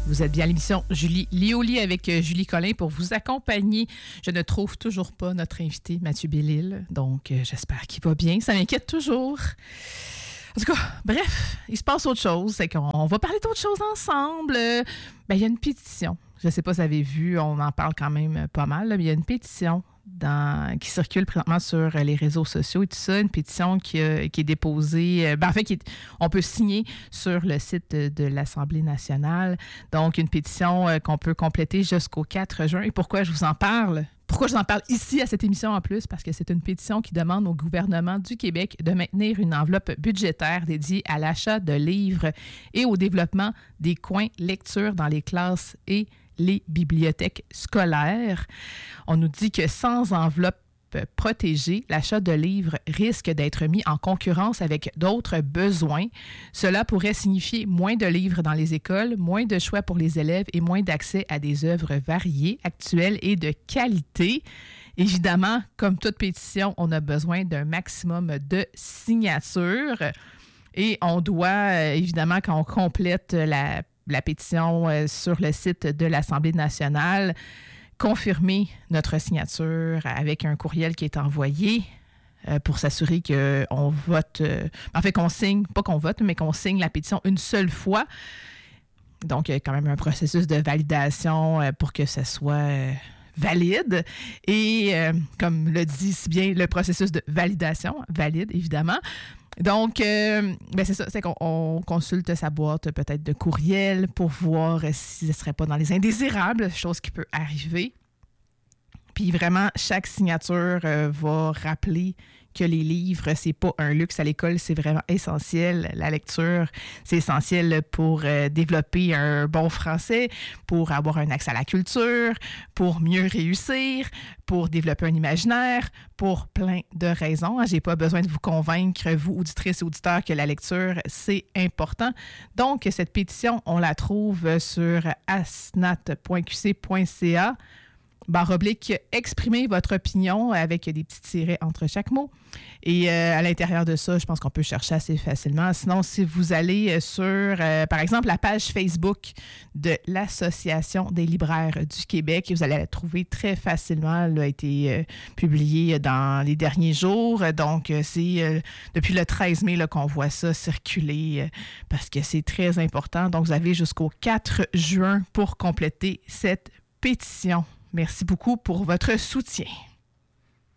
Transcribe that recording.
Vous êtes bien à l'émission Julie Lioli avec Julie Collin pour vous accompagner. Je ne trouve toujours pas notre invité Mathieu Bellil, donc j'espère qu'il va bien. Ça m'inquiète toujours. En tout cas, bref, il se passe autre chose. C'est qu'on va parler d'autres choses ensemble. Il y a une pétition. Je ne sais pas si vous avez vu, on en parle quand même pas mal, mais il y a une pétition qui circule présentement sur les réseaux sociaux et tout ça, une pétition qui est déposée, on peut signer sur le site de l'Assemblée nationale. Donc, une pétition qu'on peut compléter jusqu'au 4 juin. Et pourquoi je vous en parle? Pourquoi je vous en parle ici à cette émission en plus? Parce que c'est une pétition qui demande au gouvernement du Québec de maintenir une enveloppe budgétaire dédiée à l'achat de livres et au développement des coins lecture dans les classes et les bibliothèques scolaires. On nous dit que sans enveloppe protégée, l'achat de livres risque d'être mis en concurrence avec d'autres besoins. Cela pourrait signifier moins de livres dans les écoles, moins de choix pour les élèves et moins d'accès à des œuvres variées, actuelles et de qualité. Évidemment, comme toute pétition, on a besoin d'un maximum de signatures et on doit, évidemment, quand on complète la pétition sur le site de l'Assemblée nationale, confirmer notre signature avec un courriel qui est envoyé pour s'assurer qu'on vote, qu'on signe, pas qu'on vote, mais qu'on signe la pétition une seule fois. Donc, il y a quand même un processus de validation pour que ça soit valide. Et comme le dit si bien le processus de validation, valide évidemment. Donc, c'est ça, c'est qu'on consulte sa boîte peut-être de courriel pour voir si ce ne serait pas dans les indésirables, chose qui peut arriver. Puis vraiment, chaque signature va rappeler que les livres, c'est pas un luxe à l'école, c'est vraiment essentiel. La lecture, c'est essentiel pour développer un bon français, pour avoir un accès à la culture, pour mieux réussir, pour développer un imaginaire, pour plein de raisons. J'ai pas besoin de vous convaincre, vous, auditrices et auditeurs, que la lecture, c'est important. Donc, cette pétition, on la trouve sur asnat.qc.ca. / exprimer votre opinion avec des petits tirets entre chaque mot. Et à l'intérieur de ça, je pense qu'on peut chercher assez facilement. Sinon, si vous allez sur, par exemple, la page Facebook de l'Association des libraires du Québec, vous allez la trouver très facilement. Elle a été publiée dans les derniers jours. Donc, c'est depuis le 13 mai là, qu'on voit ça circuler parce que c'est très important. Donc, vous avez jusqu'au 4 juin pour compléter cette pétition. Merci beaucoup pour votre soutien.